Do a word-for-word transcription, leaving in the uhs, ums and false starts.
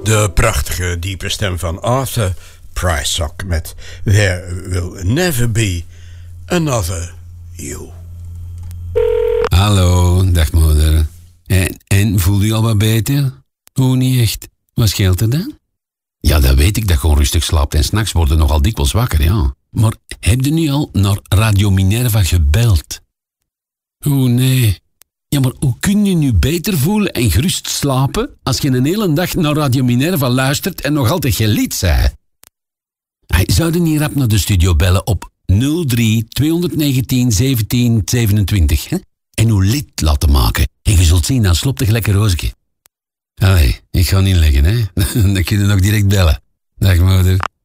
De prachtige, diepe stem van Arthur Prysock met There Will Never Be Another You. Hallo, dag moeder. En, en voel je al wat beter? Hoe niet echt? Wat scheelt er dan? Ja, dat weet ik dat je onrustig slaapt en 's nachts worden nogal dikwijls wakker, ja. Maar heb je nu al naar Radio Minerva gebeld? Oeh, nee. Ja, maar hoe kun je nu beter voelen en gerust slapen als je een hele dag naar Radio Minerva luistert en nog altijd geen lied zei? Hij zou je niet rap naar de studio bellen op nul drie tweehonderdnegentien zeventien zevenentwintig, hè? En uw lid laten maken. En je zult zien, dan slopt het gelijk een roosje. Allee, ik ga niet leggen, hè. Dan kun je nog direct bellen. Dag, moeder.